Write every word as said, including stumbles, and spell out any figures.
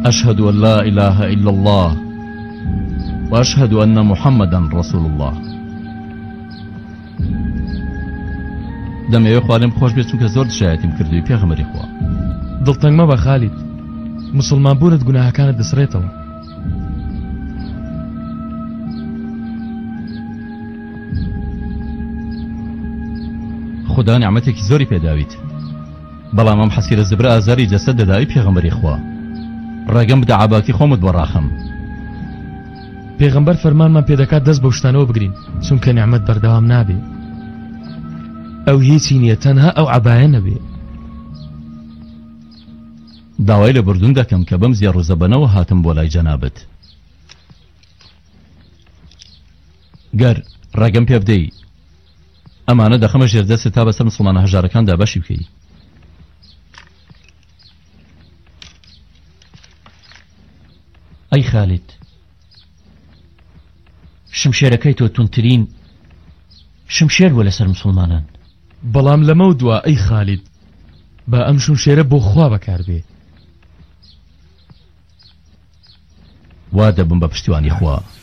أشهد أن لا إله إلا الله وأشهد أن محمدا رسول الله. دەمەوێت خوارێم خۆش بێت چونکە زۆر دشایەتیم کردووی پێغەمبەری خوا. دڵتەنگ مەبە خالید، مسلمان بوونت گوناهەکانت دەسڕێتەوە. خدا نیعمەتێکی زۆری پێداویت، بەڵام ئەم حەسیرە زبرە ئازاری جەسەد دەداوی پێغەمبەری خوا. ڕێگەم بدە عاباکی خۆمت بەڕاخەم. پێغەمبەر فەرمانمان پێدەکات دەست بە شتانەوە بگرین، چونکە نیعمەت بەردەوام نابێ. ئەو هیچی نییە، تەنها ئەو عەبایە نەبێ. داوای لە بردون دەکەم کە بەم زیێ ڕووزەبەنەوە هاتم بۆ لای جەنابەت. گەر ڕێگەم پێ بدەی ئەمانە دەخەمە ژێردەستێت تا بەسەر مسڵمانە هەژارەکاندا بەشی بکەی. ئەی خالید، شمشێرەکەی تۆ تونترین شمشێر بووە لەسەر مسلمانان. بەڵام لەمە و دوا ئەی خالید، با ئەم شمشێرە بۆ خوا بەکار بێ. وا دەبم بە پشتیوانی خوا.